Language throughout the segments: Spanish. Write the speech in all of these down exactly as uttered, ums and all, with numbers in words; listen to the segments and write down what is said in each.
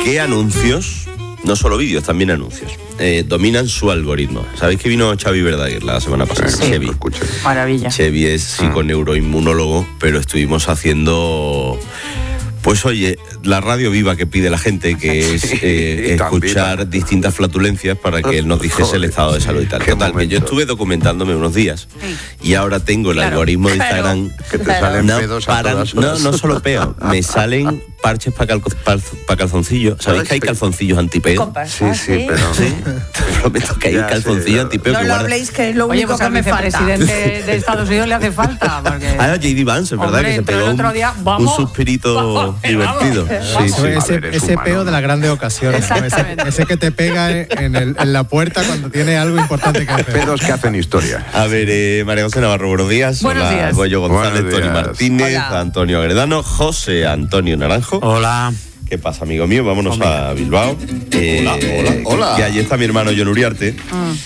¿Qué anuncios, no solo vídeos, también anuncios, eh, dominan su algoritmo? ¿Sabéis que vino Xavi Verdaguer la semana pasada? Sí, Xavi. Maravilla. Xavi es psiconeuroinmunólogo, pero estuvimos haciendo... Pues oye, la radio viva que pide la gente, que es eh, escuchar distintas flatulencias para que él nos dijese el estado de salud y tal. Total, que yo estuve documentándome unos días y ahora tengo el Claro, algoritmo de claro, Instagram. Que te Claro. salen No, pedos a para, todas no, horas. no solo peo, me salen parches para cal, pa calzoncillos. ¿Sabéis que hay calzoncillos antipeo? Compas, Sí, ¿ah, sí, pero... Sí, te prometo que hay Ya, calzoncillos sí, antipeo No que lo guardan. habléis, que es lo Oye, único pues que al me falta. vicepresidente de Estados Unidos le hace falta. Porque... Ah, J D Vance, es verdad, Hombre, que se entró pegó el un, otro día, un vamos, suspirito vamos, divertido. vamos. Sí, sí. Ese, A ver, es ese humano, peo ¿no? de las grandes ocasiones, ¿no? ese, Exactamente. ese que te pega en, el, en la puerta cuando tiene algo importante que hacer. Pedos que hacen historia. A ver, eh, María José Navarro, buenos días. Buenos Hola, días. Goyo González, Buenos Tony días. Martínez, Hola. Antonio Agredano, José Antonio Naranjo. Hola. ¿Qué pasa, amigo mío? Vámonos a Bilbao. Eh, Hola, hola, hola. Que allí está mi hermano John Uriarte.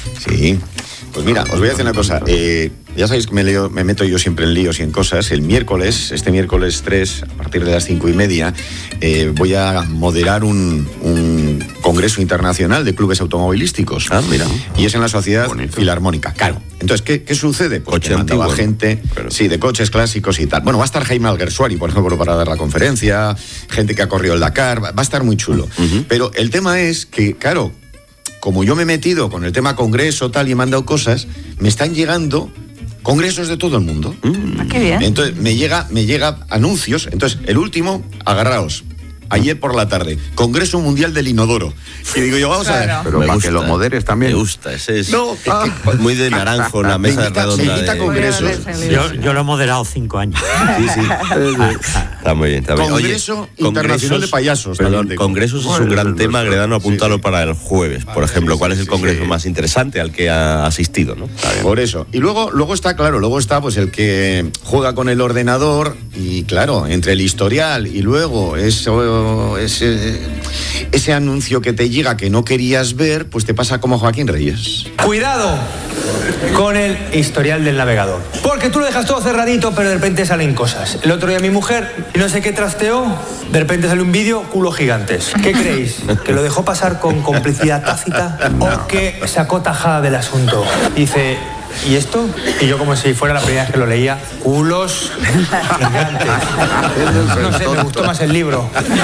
Sí. Pues mira, os voy a decir una cosa. Eh, ya sabéis que me, leo, me meto yo siempre en líos y en cosas. El miércoles, este miércoles tres, a partir de las cinco y media, eh, voy a moderar un, un congreso internacional de clubes automovilísticos. Ah, mira. Y es en la Sociedad Bonito. Filarmónica. Claro. Entonces, ¿qué, qué sucede? Pues Coche que mandaba antiguo, ¿no? gente, Pero- sí, de coches clásicos y tal. Bueno, va a estar Jaime Alguersuari, por ejemplo, para dar la conferencia, gente que ha corrido el Dakar, va va a estar muy chulo. Pero el tema es que, claro, como yo me he metido con el tema congreso tal y he mandado cosas, me están llegando congresos de todo el mundo. Ah, qué bien. Entonces me llega, me llega anuncios. Entonces, el último, agarraos. Ayer por la tarde, Congreso Mundial del Inodoro. Y digo yo, vamos a ver. Claro. Pero Me para gusta, que lo moderes también. Me gusta, ese es No, ah, muy de naranjo, la mesa Me invita- redonda. me invita de- a congresos. Yo, yo lo he moderado cinco años. Sí, sí. Está muy bien, está bien. Congreso Internacional de Payasos Perdón, también tengo. congresos es Bueno, un gran no tema, sé. Agredano, apúntalo Sí, sí. para el jueves, por ejemplo. ¿Cuál es el sí, congreso sí. más interesante al que ha asistido, no? Por eso. Y luego, luego está, claro, luego está pues el que juega con el ordenador y claro, entre el historial y luego eso, ese, ese anuncio que te llega que no querías ver, pues te pasa como Joaquín Reyes. Cuidado con el historial del navegador. Porque tú lo dejas todo cerradito, pero de repente salen cosas. El otro día mi mujer, no sé qué trasteó, de repente sale un vídeo, culos gigantes. ¿Qué creéis? ¿Que lo dejó pasar con complicidad tácita o que sacó tajada del asunto? Dice, ¿y esto? Y yo como si fuera la primera vez que lo leía, culos gigantes. No sé, me gustó más el libro.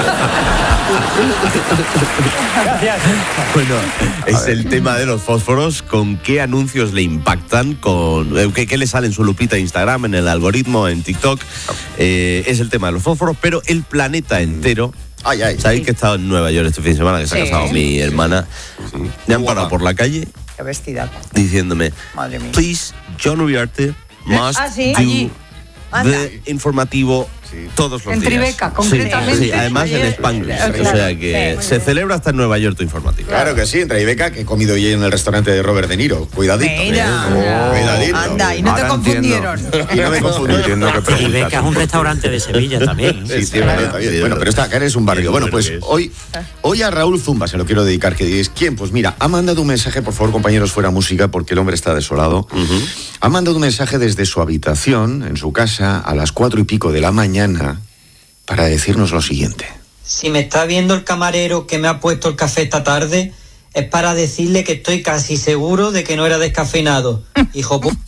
Gracias. Bueno, es el tema de los fósforos. ¿Con qué anuncios le impactan? Con eh, ¿qué, qué le sale en su lupita de Instagram, en el algoritmo, en TikTok? Eh, es el tema de los fósforos, pero el planeta entero. Ay, ay. ¿Sabéis que he estado en Nueva York este fin de semana? Que se ha Sí. casado mi hermana. Me han parado por la calle Qué vestida. diciéndome, Madre mía. please, John Uriarte must Ah, sí. do Allí. Anda. the informativo todos los En días. Tribeca, Sí, concretamente. Sí, además en Oye, Spanglish. claro, O sea que sí, se celebra hasta en Nueva York tu informativo. Claro que sí, en Tribeca, que he comido hoy en el restaurante de Robert De Niro. Cuidadito. Mira. Oh, cuidadito. Anda, y no te Ahora confundieron. entiendo. Y no me confundí. Entiendo que Y preguntas. Beca es un restaurante de Sevilla también. ¿eh? Sí, sí, vale, está bien. Bueno, pero está, acá eres un barrio. Bueno, pues hoy, hoy a Raúl Zumba se lo quiero dedicar. Que diréis, ¿quién? Pues mira, ha mandado un mensaje, por favor, compañeros, fuera música, porque el hombre está desolado. Ha mandado un mensaje desde su habitación, en su casa, a las cuatro y pico de la mañana, para decirnos lo siguiente. Si me está viendo el camarero que me ha puesto el café esta tarde, es para decirle que estoy casi seguro de que no era descafeinado. Hijo pu...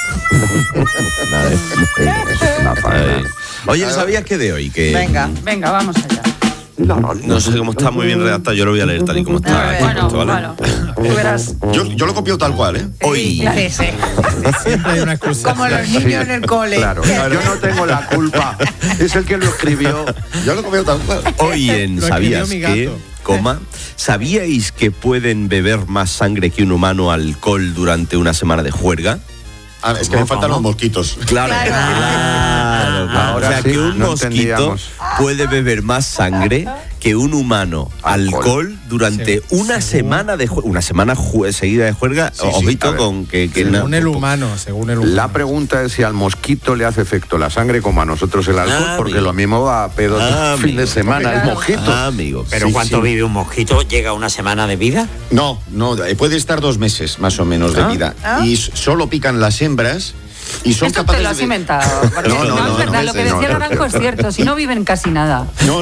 Una faena. Ay. Oye, ¿sabías que de hoy? Que Venga. Venga, vamos allá. No, no, no sé cómo está muy bien redactado, yo lo voy a leer tal y como está. A ver, aquí Bueno, puesto, ¿vale? bueno, tú verás. Yo, yo lo copio tal cual, ¿eh? Hoy, Sí, sí. Siempre hay una excusa. Como los niños en el cole. Claro, yo no tengo la culpa. Es el que lo escribió. Yo lo copio tal cual. hoy en Lo ¿Sabías escribió mi que? gato. Coma, ¿sabíais que pueden beber más sangre que un humano alcohol durante una semana de juerga? Ah, es que me faltan los mosquitos. Claro, Claro. claro, claro. Ahora O sea, sí, que un no mosquito entendíamos. puede beber más sangre que un humano alcohol, Alcohol. durante Sí, una según- semana de juerga, una semana ju- seguida de juerga. Sí, sí, ojito a ver. con que, que Según na- el humano, según el humano. La pregunta es si al mosquito le hace efecto la sangre como a nosotros el alcohol, Ah, porque amigo. lo mismo va a pedo Ah, fin de amigo. semana, el mosquito. Ah, amigo. Pero Sí, ¿cuánto sí. vive un mosquito? ¿Llega a una semana de vida? No, no, eh, puede estar dos meses más o menos de Ah. vida. Ah. Y s- solo pican las hembras y son Esto capaces te lo has de... inventado. porque No, no, no, no, es verdad, no, lo que no, decía no. Naranjo es cierto. Si no viven casi nada. No,